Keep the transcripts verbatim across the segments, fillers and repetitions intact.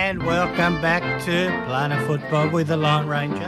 And welcome back to Planet Football with the Lone Ranger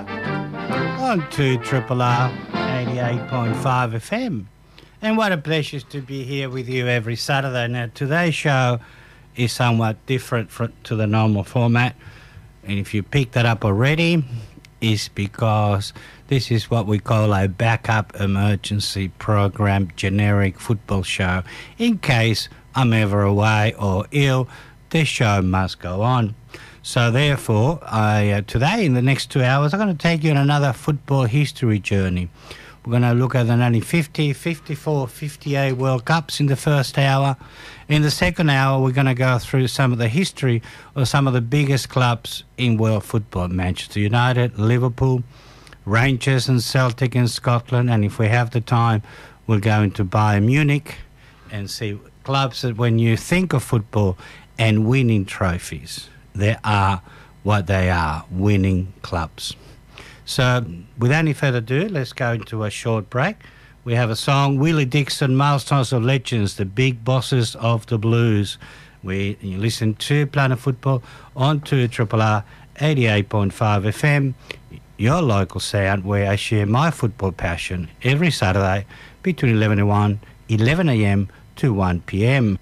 on two R R R eighty-eight point five F M. And what a pleasure to be here with you every Saturday. Now, today's show is somewhat different from, to the normal format. And if you picked that up already, it's because this is what we call a backup emergency program generic football show. In case I'm ever away or ill, this show must go on. So therefore, I uh, today in the next two hours, I'm going to take you on another football history journey. We're going to look at the nineteen fifty, fifty-four, fifty-eight World Cups in the first hour. In the second hour, we're going to go through some of the history of some of the biggest clubs in world football. Manchester United, Liverpool, Rangers and Celtic in Scotland. And if we have the time, we'll go into Bayern Munich and see clubs that when you think of football and winning trophies, they are what they are, winning clubs. So without any further ado, let's go into a short break. We have a song, Willie Dixon, Milestones of Legends, the big bosses of the blues. We you listen to Planet Football on two R R R eighty-eight point five F M, your local sound where I share my football passion every Saturday between eleven and one, eleven a m to one p m.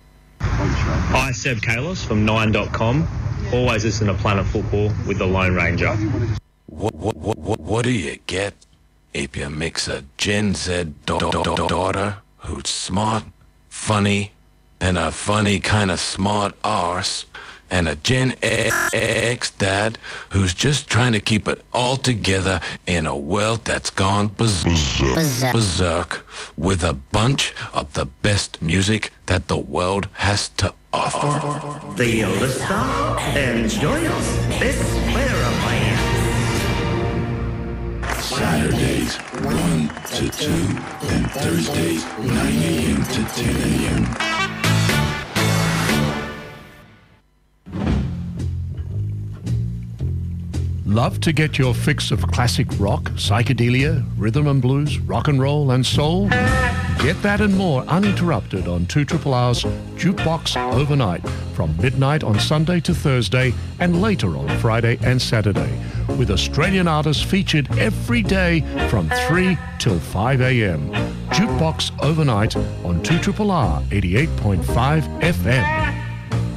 Hi, Seb Kalis from nine dot com. Always listen to Planet Football with the Lone Ranger. What, what, what, what, what do you get if you mix a Gen Z da- da- da- daughter who's smart, funny, and a funny kind of smart arse, and a Gen X dad who's just trying to keep it all together in a world that's gone berserk, berserk with a bunch of the best music that the world has to offer? The Yoda enjoy this player. Saturdays, one to two, and Thursdays, nine a m to ten a m Love to get your fix of classic rock, psychedelia, rhythm and blues, rock and roll and soul? Get that and more uninterrupted on two R R R's Jukebox Overnight from midnight on Sunday to Thursday and later on Friday and Saturday, with Australian artists featured every day from three till five a m. Jukebox Overnight on two R R R eighty-eight point five F M.